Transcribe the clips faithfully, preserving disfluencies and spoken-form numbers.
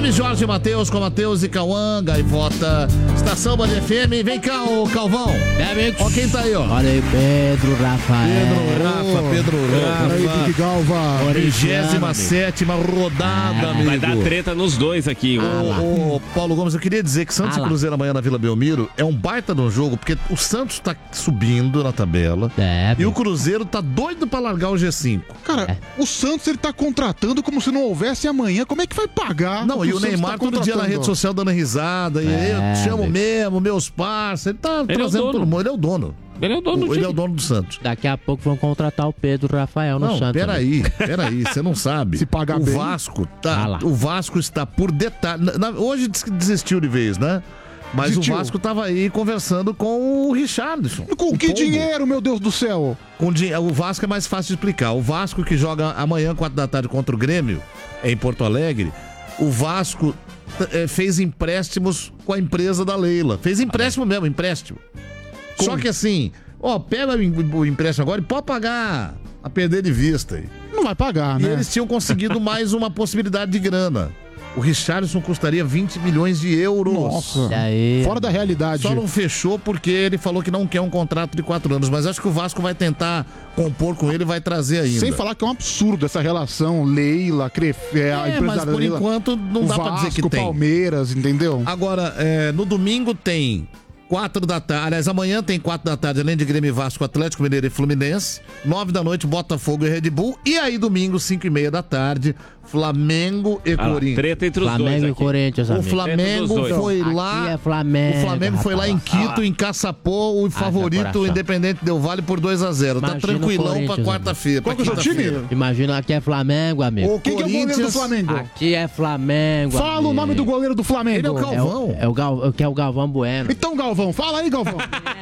M, Jorge Matheus com Matheus e Cauã, Gaivota, Estação Band F M. Vem cá, ô Calvão. É, amigos. Ó quem tá aí, ó. Olha aí, Pedro Rafael. Pedro Rafa, Pedro Rafa. Aí, Big Galva. vigésima sétima rodada, É, amigo. Vai dar treta nos dois aqui. Ô, ô, Paulo Gomes, eu queria dizer que Santos Ah e lá. Cruzeiro amanhã na Vila Belmiro é um baita de um jogo, porque o Santos tá subindo na tabela É, e o Cruzeiro tá doido pra largar o G cinco. Cara, o Santos ele tá contratando como se não houvesse amanhã. Como é que vai pagar? Não, o e que o Santos Neymar tá todo dia na contratando? rede social dando risada, e É, eu te chamo amigo. mesmo, meus parceiros, ele tá é o trazendo dono. todo mundo, ele é o dono. Ele é o dono do Ele time. é o dono do Santos. Daqui a pouco vão contratar o Pedro Rafael no Não, Santos. amigo. peraí, peraí, você não sabe. Se pagar o bem. Vasco Ah tá, lá. o Vasco está por detalhe. na- na- hoje diz que desistiu de vez, né? Mas Desistiu. o Vasco tava aí conversando com o Richarlison. Com o que Pombo. dinheiro, meu Deus do céu? Com din- O Vasco é mais fácil de explicar. O Vasco que joga amanhã, quatro da tarde, contra o Grêmio, em Porto Alegre, o Vasco eh, fez empréstimos com a empresa da Leila. Fez empréstimo mesmo, empréstimo. Só que assim, ó, pega o em- o empréstimo agora e pode pagar a perder de vista aí. Não vai pagar, E né? eles tinham conseguido mais uma possibilidade de grana. O Richarlison custaria vinte milhões de euros. Nossa. E aí? Fora da realidade. Só não fechou porque ele falou que não quer um contrato de quatro anos. Mas acho que o Vasco vai tentar compor com ele e vai trazer ainda. Sem falar que é um absurdo essa relação Leila, Crefe, a É, empresa mas da por Leila, enquanto não o dá pra dizer Vasco, que tem. Palmeiras, entendeu? Agora, é, no domingo tem quatro da tarde. Aliás, amanhã tem quatro da tarde, além de Grêmio e Vasco, Atlético Mineiro e Fluminense. Nove da noite, Botafogo e Red Bull. E aí, domingo, cinco e meia da tarde, Flamengo e Ah lá, Corinthians. treta entre os Flamengo dois e aqui. Corinthians, O amigo. Flamengo Entre os dois. foi Aqui lá. é Flamengo, o Flamengo foi lá em rapaz. Quito, encaçapou o favorito, coração. o Independente Del Vale, por dois a zero. Tá Imagina o tranquilão pra Corinthians, quarta-feira. Qual pra que é o seu quinta-feira. time? Imagina, aqui é Flamengo, amigo. O Quem que é o goleiro do Corinthians. Flamengo? Aqui é Flamengo. Fala o amigo. nome do goleiro do Flamengo. Ele é o Cal- É o, Galvão. é o, Gal, que é o Galvão Bueno. Então, Galvão, fala aí, Galvão.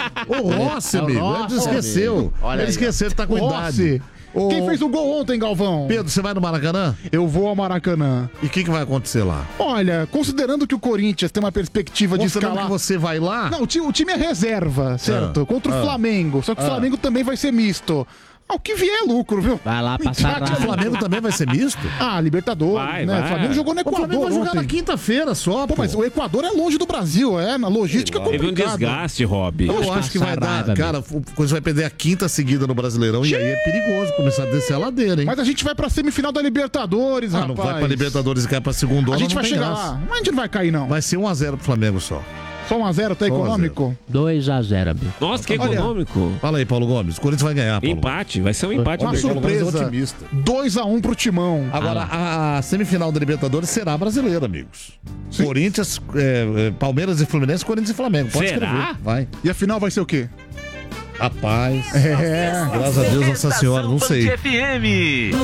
O Rossi, É o amigo. Rossi, Ele esqueceu. amigo. Olha Ele aí, esqueceu que tá com idade. Rossi. Ô, Quem fez o gol ontem, Galvão? Pedro, você vai no Maracanã? Eu vou ao Maracanã. E o que, que vai acontecer lá? Olha, considerando que o Corinthians tem uma perspectiva de Considerando escalar... que você vai lá? Não, o ti- o time é reserva, certo? Ah, Contra o ah, Flamengo. Só que o ah. Flamengo também vai ser misto. Ah, o que vier é lucro, viu? Vai lá Me passar trate O a raiva. Flamengo também vai ser misto? Ah, Libertadores, Vai, né? vai. O Flamengo jogou no O Flamengo Equador vai jogar na ontem. quinta-feira só, Pô, pô. mas o Equador é longe do Brasil, é? Na logística é Teve um complicado. desgaste, Rob. Eu Vai acho que vai passar dar. raiva, Cara, o Corinthians vai perder a quinta seguida no Brasileirão e aí é perigoso começar a descer a ladeira, hein? Mas a gente vai pra semifinal da Libertadores, Ah, rapaz. não vai pra Libertadores e cai pra segunda A gente não vai tem chegar graça. lá. Mas a gente não vai cair, não. Vai ser um a zero pro Flamengo só. Só um a zero, tá Só um a econômico? dois a zero, amigo. Nossa, que Olha, econômico. Fala aí, Paulo Gomes. O Corinthians vai ganhar, Paulo. Empate, vai ser um empate. Uma amigo. Paulo Gomes é surpresa. otimista. dois a um pro Timão. Agora, a, a semifinal da Libertadores será brasileira, amigos. Corinthians, é, é, Palmeiras e Fluminense, Corinthians e Flamengo. Pode Será? escrever. Vai. E a final vai ser o quê? Rapaz. É. Graças a Deus, Nossa Senhora, não sei. F M.